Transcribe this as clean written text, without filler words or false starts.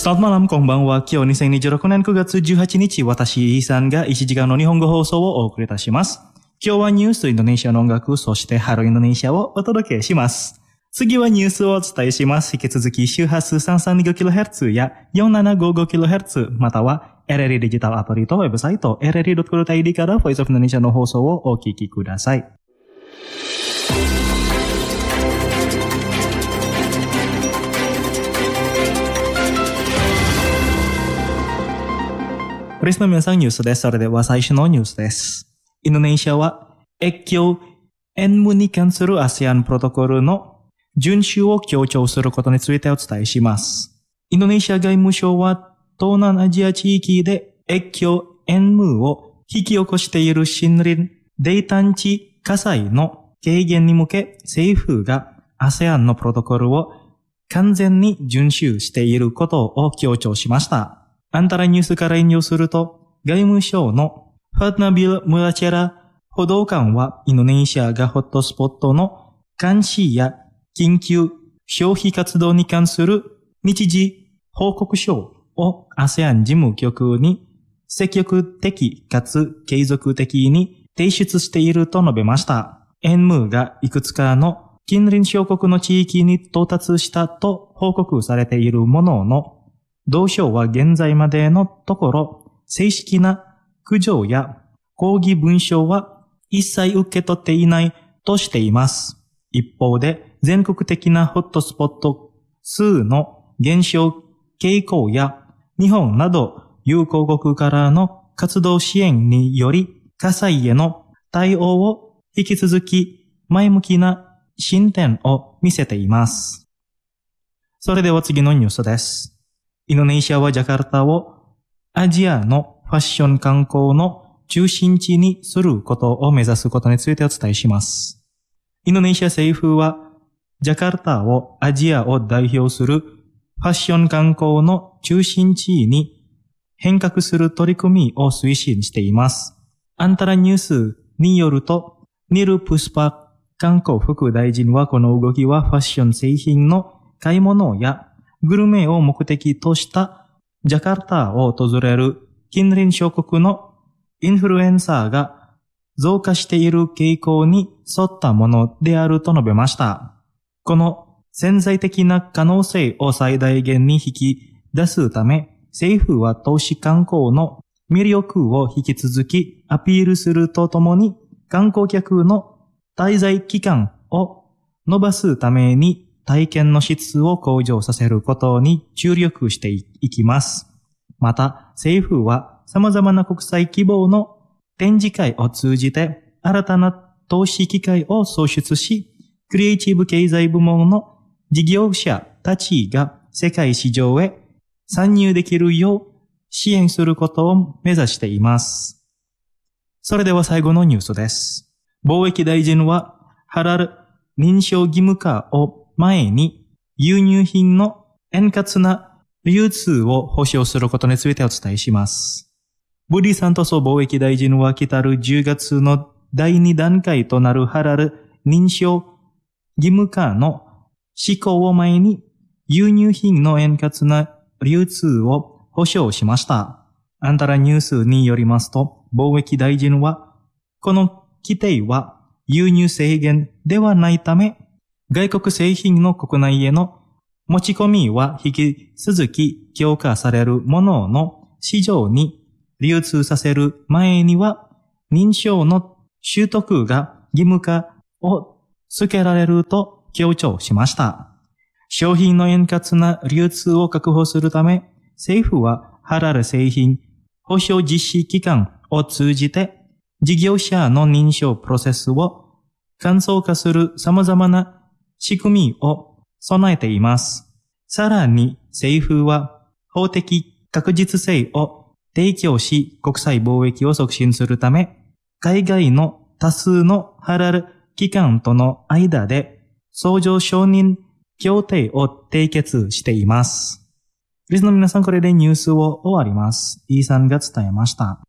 Selamat malam, konbanwa. Kyo 2026年9月18日、私、イーさんが1時間の日本語放送をお送りいたします。今日はニュースインドネシアの音楽、そしてハローインドネシアをお届けします。次はニュースをお伝えします。引き続き周波数 332kHz や 4755kHz または LRI デジタルアプリとウェブサイト LRI.co.id から Voice of Indonesia の放送をお聞きください。リスナーの皆さんニュースです。それでは最初のニュースです。インドネシアは越境援務に関する ASEAN プロトコルの遵守を強調することについてお伝えします。インドネシア外務省は東南アジア地域で越境援務を引き起こしている森林泥炭地火災の軽減に向け政府が ASEAN のプロトコルを完全に遵守していることを強調しました。アンタラニュースから引用すると、外務省のファトナビル・ムラチェラ報道官はインドネシアがホットスポットの監視や緊急消費活動に関する日時報告書を ASEAN 事務局に積極的かつ継続的に提出していると述べました。援務がいくつかの近隣小国の地域に到達したと報告されているものの、同省は現在までのところ、正式な苦情や抗議文書は一切受け取っていないとしています。一方で、全国的なホットスポット数の減少傾向や日本など友好国からの活動支援により火災への対応を引き続き前向きな進展を見せています。それでは次のニュースです。インドネシアはジャカルタをアジアのファッション観光の中心地にすることを目指すことについてお伝えします。インドネシア政府はジャカルタをアジアを代表するファッション観光の中心地に変革する取り組みを推進しています。アンタラニュースによると、ニル・プスパ観光副大臣はこの動きはファッション製品の買い物やグルメを目的としたジャカルタを訪れる近隣諸国のインフルエンサーが増加している傾向に沿ったものであると述べました。この潜在的な可能性を最大限に引き出すため、政府は投資観光の魅力を引き続きアピールするとともに、観光客の滞在期間を伸ばすために体験の質を向上させることに注力していきます。また、政府は様々な国際規模の展示会を通じて新たな投資機会を創出し、クリエイティブ経済部門の事業者たちが世界市場へ参入できるよう支援することを目指しています。それでは最後のニュースです。貿易大臣はハラル認証義務化を前に輸入品の円滑な流通を保障することについてお伝えします。ブディ・サントソ貿易大臣は来たる10月の第2段階となるハラル認証義務化の施行を前に輸入品の円滑な流通を保障しました。アンタラニュースによりますと、貿易大臣はこの規定は輸入制限ではないため、外国製品の国内への持ち込みは引き続き強化されるものの市場に流通させる前には認証の取得が義務化をつけられると強調しました。商品の円滑な流通を確保するため、政府はハラル製品保証実施機関を通じて事業者の認証プロセスを簡素化する様々な仕組みを備えています。さらに政府は法的確実性を提供し国際貿易を促進するため、海外の多数のハラル機関との間で相乗承認協定を締結しています。リスの皆さん、これでニュースを終わります。イーさんが伝えました。